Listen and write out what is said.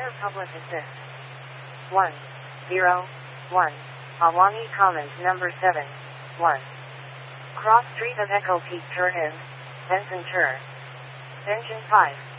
Fire Public Assist. 1, 0, 1. Awami Commons number 7, 1. Cross Street of Echo Peak Tur End, Benson Tur. Engine 5.